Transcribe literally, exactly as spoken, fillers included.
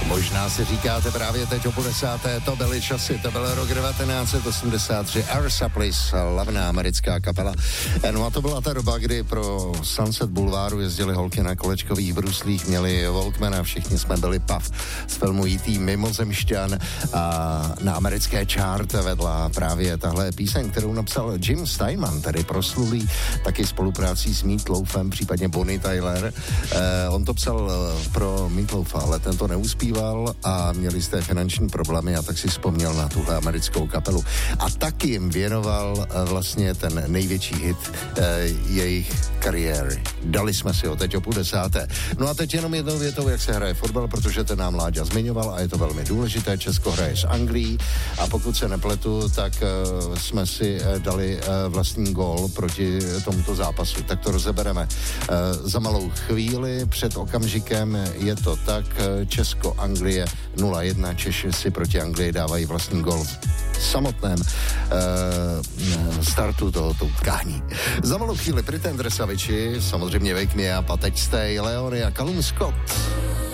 Možná si říkáte právě teď o půl desáté, to byly časy, to byl rok devatenáct set osmdesát tři, Air Supply, slavná americká kapela. No a to byla ta doba, kdy pro Sunset Boulevardu jezdili holky na kolečkových bruslích, měli Walkmana, všichni jsme byli pav z filmu E T Mimozemšťan a na americké chart vedla právě tahle píseň, kterou napsal Jim Steinman, tedy proslulý taky spoluprácí s Meat Loafem, případně Bonnie Tyler. Eh, on to psal pro Meat Loafa, ale ten to neuspíval a měli jste finanční problémy a tak si vzpomněl na tuhle americkou kapelu. A taky jim věnoval vlastně ten největší hit eh, jejich kariéry. Dali jsme si ho teď o půl desáté. No a teď jenom jednou větou, jak se hraje fotbal, protože ten nám Láďa zmiňoval a je to velmi důležité. Česko hraje s Anglií a pokud se nepletu, tak uh, jsme si uh, dali uh, vlastní gól proti tomuto zápasu. Tak to rozebereme uh, za malou chvíli. Před okamžikem je to tak, uh, Česko-Anglie nula jedna, Češi si proti Anglii dávají vlastní gól v samotném uh, startu tohoto utkání. Za malou chvíli Pretender Saviči, samozřejmě Wake Me Up a teď Stay, Leony a Callum Scott.